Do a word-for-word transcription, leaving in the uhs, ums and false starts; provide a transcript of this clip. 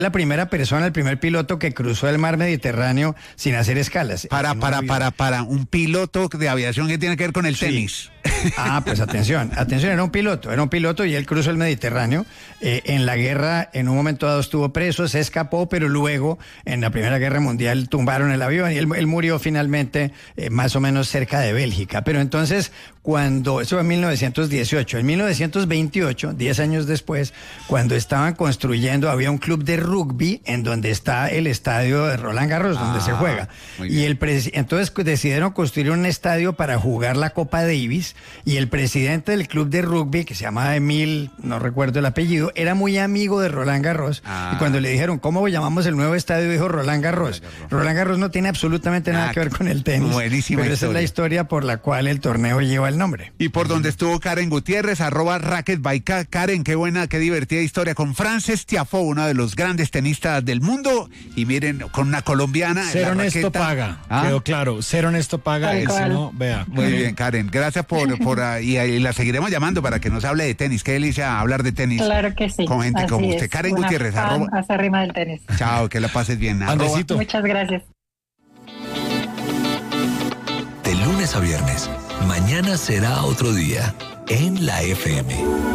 La primera persona, el primer piloto que cruzó el mar Mediterráneo sin hacer escalas. Para, para, para, para, un piloto de aviación que tiene que ver con el Sí. tenis. Ah, pues atención, atención, era un piloto, era un piloto y él cruzó el Mediterráneo. Eh, en la guerra, en un momento dado estuvo preso, se escapó, pero luego, en la Primera Guerra Mundial, tumbaron el avión y él, él murió finalmente eh, más o menos cerca de Bélgica. Pero entonces, cuando, eso fue en mil novecientos dieciocho, en mil novecientos veintiocho, diez años después, cuando estaban construyendo, había un club de rugby en donde está el estadio de Roland Garros, donde Ah, se juega. muy Y bien. el presi- entonces decidieron construir un estadio para jugar la Copa Davis y el presidente del club de rugby, que se llamaba Emil, no recuerdo el apellido, era muy amigo de Roland Garros. Ah. Y cuando le dijeron, ¿cómo llamamos el nuevo estadio? Dijo Roland Garros. Roland Garros. Roland Garros no tiene absolutamente nada Ah, que ver con el tenis. buenísima Pero esa es la historia. historia por la cual el torneo lleva el nombre. Y por donde estuvo Karen Gutiérrez, arroba Racket by Ka- Karen, qué buena, qué divertida historia con Frances Tiafoe, uno de los grandes tenistas del mundo. Y miren, con una colombiana. en Ser la honesto raqueta. paga. ¿Ah? Quedó claro. Ser honesto paga. Tal El si cual. no, vea. Muy bien, Karen. Gracias por, por ah, y, y la seguiremos llamando para que nos hable de tenis. Qué delicia hablar de tenis. Claro que sí. Con gente así como usted. es. Karen Una Gutiérrez, fan arroba- acérrima del tenis. Chao, que la pases bien. Arroba- Andresito. Muchas gracias. De lunes a viernes, mañana será otro día en la F M.